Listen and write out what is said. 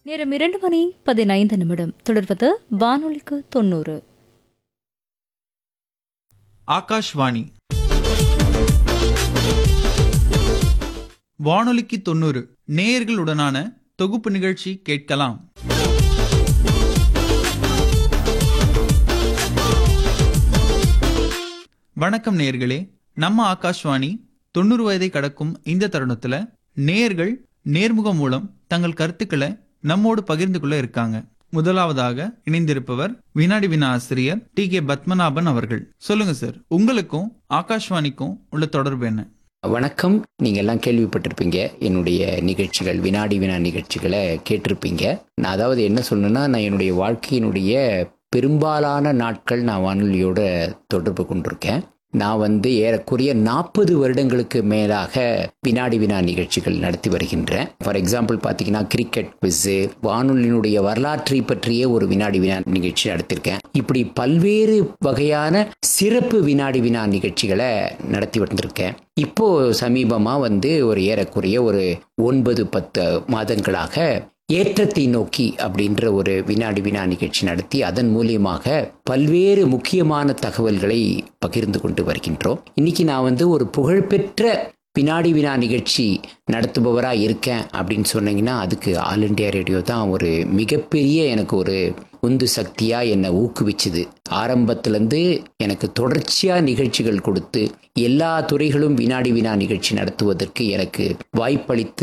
நேரம் 2:15 தொடர்வது வானொலிக்கு 90. ஆகாஷ்வாணி வானொலிக்கு 90 நேயர்களுடனான தொகுப்பு நிகழ்ச்சி கேட்கலாம். வணக்கம் நேயர்களே, நம்ம ஆகாஷ்வாணி 90 வயதை கடக்கும் இந்த தருணத்துல நேயர்கள் நேர்முகம் மூலம் தங்கள் கருத்துக்களை நம்மோடு பகிர்ந்து கொள்ள இருக்காங்க. முதலாவதாக இணைந்திருப்பவர் வினாடி வினா ஆசிரியர் டி.கே. பத்மநாபன் அவர்கள். சொல்லுங்க சார், உங்களுக்கும் ஆகாஷ்வாணிக்கும் உள்ள தொடர்பு என்ன? வணக்கம். நீங்கள் எல்லாம் கேள்விப்பட்டிருப்பீங்க, என்னுடைய நிகழ்ச்சிகள் வினாடி வினா நிகழ்ச்சிகளை கேட்டிருப்பீங்க. நான் அதாவது என்ன சொல்லணும்னா, நான் என்னுடைய வாழ்க்கையினுடைய பெரும்பாலான நாட்கள் நான் வானொலியோட தொடர்பு கொண்டிருக்கேன். நான் ஏறக்குறைய 40 வருடங்களுக்கு மேலாக வினாடி வினா நிகழ்ச்சிகள் நடத்தி வருகின்றேன். ஃபார் எக்ஸாம்பிள் பார்த்தீங்கன்னா, கிரிக்கெட் குவிஸு, வானொலியினுடைய வரலாற்றை பற்றிய ஒரு வினாடி வினா நிகழ்ச்சி நடத்திருக்கேன். இப்படி பல்வேறு வகையான சிறப்பு வினாடி வினா நிகழ்ச்சிகளை நடத்தி வந்திருக்கேன். இப்போ சமீபமாக ஒரு ஏறக்குறைய ஒரு 9-10 மாதங்களாக ஏற்றத்தை நோக்கி அப்படின்ற ஒரு வினாடி வினா நிகழ்ச்சி நடத்தி அதன் மூலியமாக பல்வேறு முக்கியமான தகவல்களை பகிர்ந்து கொண்டு வருகின்றோம். இன்னைக்கு நான் ஒரு புகழ்பெற்ற வினாடி வினா நிகழ்ச்சி நடத்துபவராக இருக்கேன் அப்படின்னு சொன்னீங்கன்னா, அதுக்கு ஆல் இண்டியா ரேடியோ தான் ஒரு மிகப்பெரிய எனக்கு ஒரு உந்து சக்தியாக என்னை ஊக்குவிச்சுது. ஆரம்பத்திலேருந்து எனக்கு தொடர்ச்சியாக நிகழ்ச்சிகள் கொடுத்து எல்லா துறைகளும் வினாடி வினா நிகழ்ச்சி நடத்துவதற்கு எனக்கு வாய்ப்பளித்து